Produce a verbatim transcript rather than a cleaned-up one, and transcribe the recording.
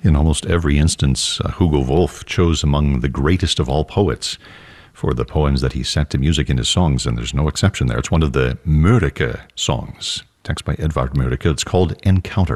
In almost every instance, uh, Hugo Wolf chose among the greatest of all poets for the poems that he set to music in his songs, and there's no exception there. It's one of the Mörike songs, text by Edvard Mörike. It's called Encounter.